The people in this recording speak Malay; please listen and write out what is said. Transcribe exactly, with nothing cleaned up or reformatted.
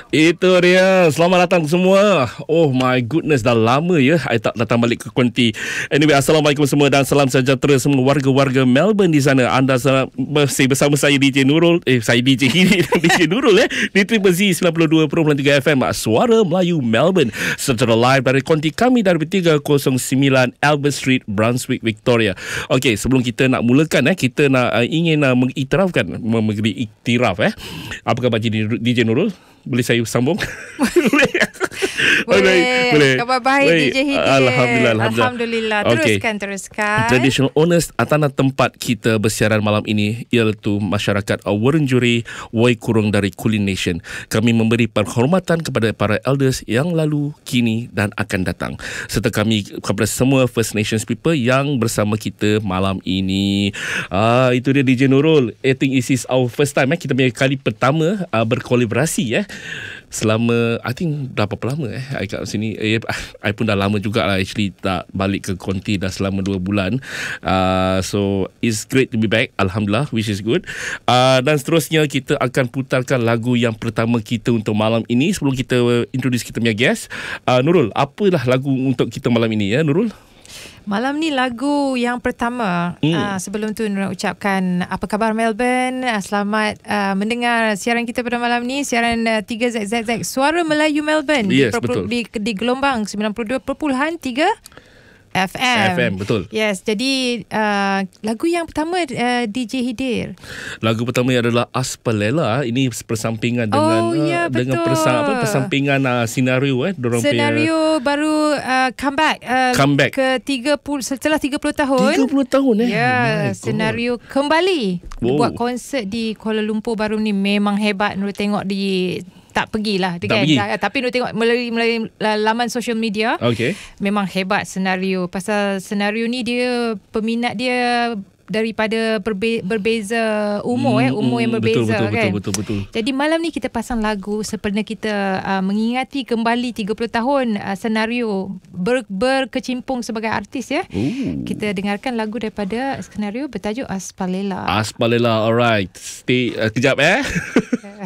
Itu dia. Selamat datang semua. Oh my goodness, dah lama ya I tak datang balik ke Konti. Anyway, Assalamualaikum semua dan salam sejahtera semua warga-warga Melbourne di sana. Anda masih bersama saya D J Nurul. Eh, saya D J Hidi dan D J Nurul eh di Triple Z sembilan puluh dua perpuluhan tiga F M Suara Melayu Melbourne. Secara live dari Konti kami dari tiga kosong sembilan Albert Street, Brunswick, Victoria. Okey, sebelum kita nak mulakan eh kita nak uh, ingin uh, mengiktirafkan memberi iktiraf eh. Apa khabar D J Nurul? Boleh saya sambung? Boleh. Boleh. Boleh. Khabar baik, baik. D J Hidin. Alhamdulillah. Alhamdulillah. Teruskan, okay. teruskan. Traditional owners tanah tempat kita bersiaran malam ini iaitu masyarakat Wurundjeri Woi Kurung dari Kulin Nation. Kami memberi penghormatan kepada para elders yang lalu, kini dan akan datang. Serta kami kepada semua First Nations people yang bersama kita malam ini. Ah, itu dia D J Nurul. I think this is our first time eh. Kita punya kali pertama uh, berkolaborasi eh. Selama I think dah berapa lama eh I kat sini eh, I pun dah lama jugalah actually tak balik ke Konti dah selama dua bulan. uh, So it's great to be back, Alhamdulillah, which is good. uh, Dan seterusnya kita akan putarkan lagu yang pertama kita untuk malam ini. Sebelum kita introduce kita punya guest, uh, Nurul, apalah lagu untuk kita malam ini ya Nurul? Malam ni lagu yang pertama. hmm. uh, Sebelum tu nak ucapkan apa khabar Melbourne. uh, Selamat uh, mendengar siaran kita pada malam ni. Siaran uh, tiga Z Z Z Suara Melayu Melbourne. Yes, di, betul. di, di gelombang sembilan puluh dua perpuluhan tiga F M. F M, betul. Yes, jadi uh, lagu yang pertama uh, D J Hidir. Lagu pertama adalah Aspalela. Ini persampingan dengan oh, ya, uh, dengan persam, apa, persampingan uh, senario eh dorang senario punya, baru uh, comeback uh, comeback ke tiga puluh setelah tiga puluh tahun. tiga puluh tahun eh. Ya, yeah, senario kembali. Wow. Buat konsert di Kuala Lumpur baru ni memang hebat. Nur tengok di tak pergilah tak kan? pergi. Tapi Nur tengok melalui, melalui laman social media. Okay. Memang hebat senario. Pasal senario ni dia peminat dia daripada berbe- berbeza umur hmm, eh umur yang berbeza, betul, betul, kan. Betul betul betul. Jadi malam ni kita pasang lagu seperti kita uh, mengingati kembali tiga puluh tahun uh, senario ber- berkecimpung sebagai artis ya. Ooh. Kita dengarkan lagu daripada senario bertajuk Aspalela. Aspalela, alright. Stay uh, kejap eh.